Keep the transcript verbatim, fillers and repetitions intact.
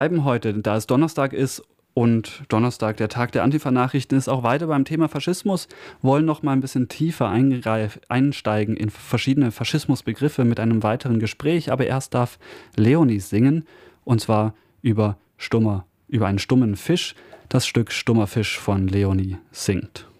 Bleiben heute, da es Donnerstag ist und Donnerstag der Tag der Antifa-Nachrichten ist, auch weiter beim Thema Faschismus, wollen noch mal ein bisschen tiefer eingreif- einsteigen in verschiedene Faschismusbegriffe mit einem weiteren Gespräch. Aber erst darf Leonie singen, und zwar über Stummer, über einen stummen Fisch. Das Stück Stummer Fisch von Leonie singt.